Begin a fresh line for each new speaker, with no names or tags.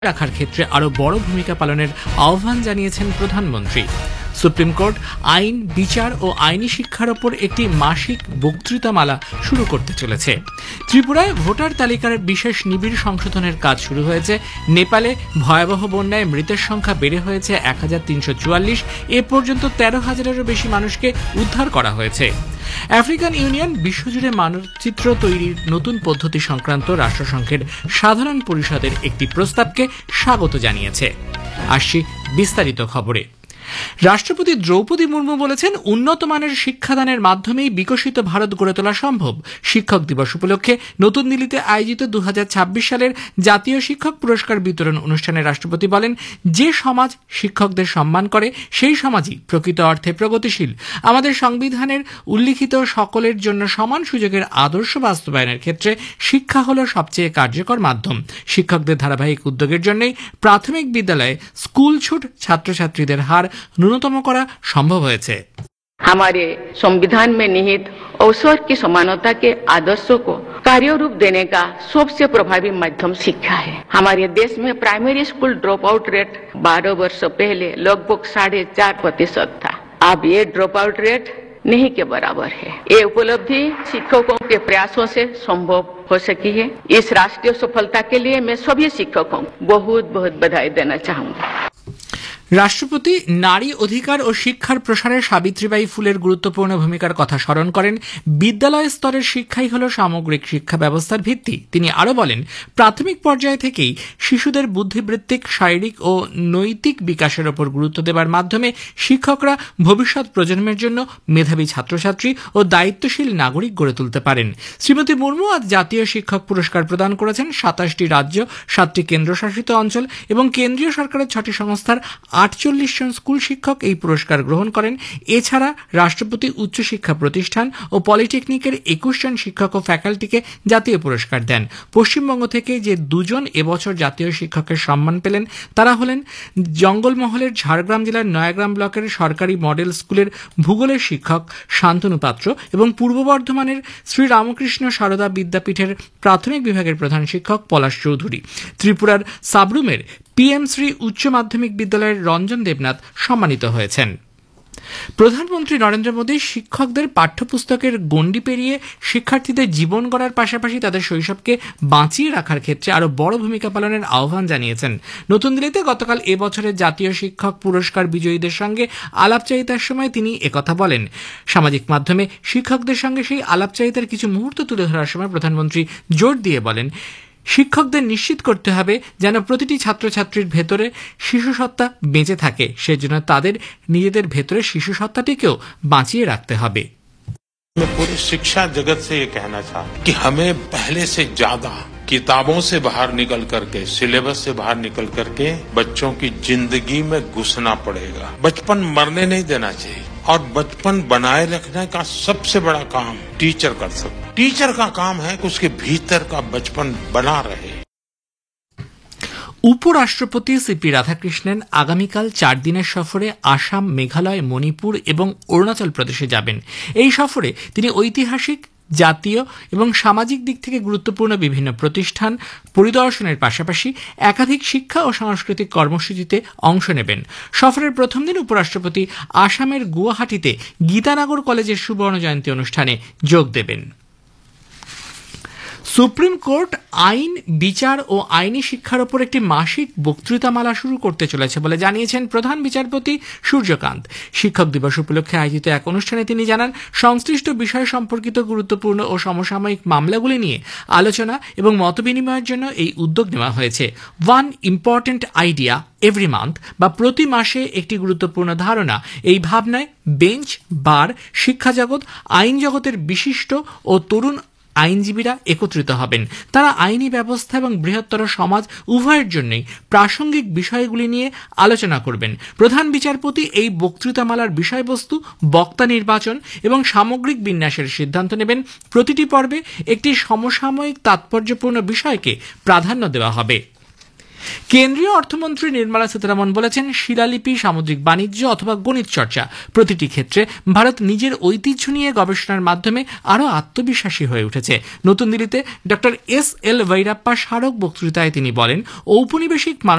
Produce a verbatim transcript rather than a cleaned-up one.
রাখার ক্ষেত্রে আরো বড় ভূমিকা পালনের আহ্বান জানিয়েছেন প্রধানমন্ত্রী। সুপ্রিম কোর্ট আইন, বিচার ও আইনি শিক্ষার ওপর একটি মাসিক বক্তৃতামালা শুরু করতে চলেছে। ত্রিপুরায় ভোটার তালিকার বিশেষ নিবিড় সংশোধনের কাজ শুরু হয়েছে। নেপালে ভয়াবহ বন্যায় মৃতের সংখ্যা বেড়ে হয়েছে এক হাজার তিনশো চুয়াল্লিশ। এ পর্যন্ত তেরো হাজারেরও বেশি মানুষকে উদ্ধার করা হয়েছে। আফ্রিকান ইউনিয়ন বিশ্বজুড়ে মানচিত্র তৈরির নতুন পদ্ধতি সংক্রান্ত রাষ্ট্রসংঘের সাধারণ পরিষদের একটি প্রস্তাবকে স্বাগত জানিয়েছে। আসছি বিস্তারিত খবরে। রাষ্ট্রপতি দ্রৌপদী মুর্মু বলেছেন, উন্নত মানের শিক্ষাদানের মাধ্যমেই বিকশিত ভারত গড়ে তোলা সম্ভব। শিক্ষক দিবস উপলক্ষে নতুন দিল্লিতে আয়োজিত দু হাজার ছাব্বিশ সালের জাতীয় শিক্ষক পুরস্কার বিতরণ অনুষ্ঠানে রাষ্ট্রপতি বলেন, যে সমাজ শিক্ষকদের সম্মান করে সেই সমাজই প্রকৃত অর্থে প্রগতিশীল। আমাদের সংবিধানের উল্লিখিত সকলের জন্য সমান সুযোগের আদর্শ বাস্তবায়নের ক্ষেত্রে শিক্ষা হল সবচেয়ে কার্যকর মাধ্যম। শিক্ষকদের ধারাবাহিক উদ্যোগের জন্যই প্রাথমিক বিদ্যালয়ে স্কুল ছুট ছাত্রছাত্রীদের হার न्यूनतम करा संभव হয়েছে।
हमारे संविधान में निहित अवसर की समानता के आदर्शों को कार्य रूप देने का सबसे प्रभावी माध्यम शिक्षा है। हमारे देश में primary school drop out rate बारह वर्ष पहले लगभग साढ़े चार प्रतिशत था। अब ये ड्रॉप आउट रेट नहीं के बराबर है। ये उपलब्धि शिक्षकों के प्रयासों से संभव हो सकी है। इस राष्ट्रीय सफलता के लिए मैं सभी शिक्षकों को बहुत बहुत बधाई देना चाहूंगा।
রাষ্ট্রপতি নারী অধিকার ও শিক্ষার প্রসারে সাবিত্রীবাই ফুলের গুরুত্বপূর্ণ ভূমিকার কথা স্মরণ করেন। বিদ্যালয় স্তরের শিক্ষাই হল সামগ্রিক শিক্ষা ব্যবস্থার ভিত্তি। তিনি আরও বলেন, প্রাথমিক পর্যায় থেকেই শিশুদের বুদ্ধিবৃত্তিক, শারীরিক ও নৈতিক বিকাশের ওপর গুরুত্ব দেওয়ার মাধ্যমে শিক্ষকরা ভবিষ্যৎ প্রজন্মের জন্য মেধাবী ছাত্রছাত্রী ও দায়িত্বশীল নাগরিক গড়ে তুলতে পারেন। শ্রীমতী মুর্মু আজ জাতীয় শিক্ষক পুরস্কার প্রদান করেছেন। সাতাশটি রাজ্য, সাতটি কেন্দ্রশাসিত অঞ্চল এবং কেন্দ্রীয় সরকারের ছটি সংস্থার আটচল্লিশ জন স্কুল শিক্ষক এই পুরস্কার গ্রহণ করেন। এছাড়া রাষ্ট্রপতি উচ্চশিক্ষা প্রতিষ্ঠান ও পলিটেকনিকের একুশ জন শিক্ষক ও ফ্যাকাল্টিকে জাতীয় পুরস্কার দেন। পশ্চিমবঙ্গ থেকে যে দুজন এবছর জাতীয় শিক্ষকের সম্মান পেলেন তারা হলেন জঙ্গলমহলের ঝাড়গ্রাম জেলার নয়াগ্রাম ব্লকের সরকারি মডেল স্কুলের ভূগোলের শিক্ষক শান্তনু পাত্র এবং পূর্ব বর্ধমানের শ্রীরামকৃষ্ণ সারদা বিদ্যাপীঠের প্রাথমিক বিভাগের প্রধান শিক্ষক পলাশ চৌধুরী। ত্রিপুরার সাবরুমের পিএম শ্রী উচ্চ মাধ্যমিক বিদ্যালয়ের রঞ্জন দেবনাথ সম্মানিত হয়েছেন। প্রধানমন্ত্রী নরেন্দ্র মোদী শিক্ষকদের পাঠ্যপুস্তকের গণ্ডি পেরিয়ে শিক্ষার্থীদের জীবন গড়ার পাশাপাশি তাদের শৈশবকে বাঁচিয়ে রাখার ক্ষেত্রে আরও বড় ভূমিকা পালনের আহ্বান জানিয়েছেন। নতুন দিল্লিতে গতকাল এবছরের জাতীয় শিক্ষক পুরস্কার বিজয়ীদের সঙ্গে আলাপচারিতার সময় তিনি একথা বলেন। সামাজিক মাধ্যমে শিক্ষকদের সঙ্গে সেই আলাপচারিতার কিছু মুহূর্ত তুলে ধরার সময় প্রধানমন্ত্রী জোর দিয়ে বলেন, শিক্ষকদের নিশ্চিত করতে হবে যেন প্রতিটি ছাত্রছাত্রীর ভেতরে শিশুসত্তা বেঁচে থাকে, সেজন্য তাদের নিজেদের ভেতরে শিশুসত্তাটিকেও বাঁচিয়ে রাখতে হবে।
मैं पूरे शिक्षा जगत से ये कहना चाहता हूं कि हमें पहले से ज्यादा किताबों से बाहर निकल करके, सिलेबस से बाहर निकल करके बच्चों की जिंदगी में घुसना पड़ेगा। बचपन मरने नहीं देना चाहिए और बचपन बनाए रखने का सबसे बड़ा काम टीचर कर सकते। टीचर का काम है कि उसके भीतर का बचपन बना रहे।
উপরাষ্ট্রপতি সিপি রাধাকৃষ্ণন আগামীকাল চার দিনের সফরে আসাম, মেঘালয়, মণিপুর এবং অরুণাচল প্রদেশে যাবেন। এই সফরে তিনি ঐতিহাসিক, জাতীয় এবং সামাজিক দিক থেকে গুরুত্বপূর্ণ বিভিন্ন প্রতিষ্ঠান পরিদর্শনের পাশাপাশি একাধিক শিক্ষা ও সাংস্কৃতিক কর্মসূচিতে অংশ নেবেন। সফরের প্রথম দিন উপরাষ্ট্রপতি আসামের গুয়াহাটিতে গীতানগর কলেজের সুবর্ণ জয়ন্তী অনুষ্ঠানে যোগ দেবেন। সুপ্রিম কোর্ট আইন, বিচার ও আইনি শিক্ষার ওপর একটি মাসিক বক্তৃতামালা শুরু করতে চলেছে বলে জানিয়েছেন প্রধান বিচারপতি সূর্যকান্ত। শিক্ষক দিবস উপলক্ষে আয়োজিত এক অনুষ্ঠানে তিনি জানান, সংশ্লিষ্ট বিষয় সম্পর্কিত গুরুত্বপূর্ণ ও সমসাময়িক মামলাগুলি নিয়ে আলোচনা এবং মতবিনিময়ের জন্য এই উদ্যোগ নেওয়া হয়েছে। One important idea every month বা প্রতি মাসে একটি গুরুত্বপূর্ণ ধারণা, এই ভাবনায় বেঞ্চ, বার, শিক্ষা জগৎ, আইন জগতের বিশিষ্ট ও তরুণ আইনজীবীরা একত্রিত হবেন। তারা আইনি ব্যবস্থা এবং বৃহত্তর সমাজ উভয়ের জন্যই প্রাসঙ্গিক বিষয়গুলি নিয়ে আলোচনা করবেন। প্রধান বিচারপতি এই বক্তৃতামালার বিষয়বস্তু, বক্তা নির্বাচন এবং সামগ্রিক বিন্যাসের সিদ্ধান্ত নেবেন। প্রতিটি পর্বে একটি সমসাময়িক তাৎপর্যপূর্ণ বিষয়কে প্রাধান্য দেওয়া হবে। কেন্দ্রীয় অর্থমন্ত্রী নির্মলা সীতারামন বলেছেন, শিলালিপি, সামুদ্রিক বাণিজ্য অথবা গণিত চর্চা প্রতিটি ক্ষেত্রে ভারত নিজের ঐতিহ্য নিয়ে গবেষণার মাধ্যমে আরও আত্মবিশ্বাসী হয়ে উঠেছে। নতুন দিল্লিতে ডক্টর এস এল ভৈরাপ্পা স্মারক বক্তৃতায় তিনি বলেন, ঔপনিবেশিক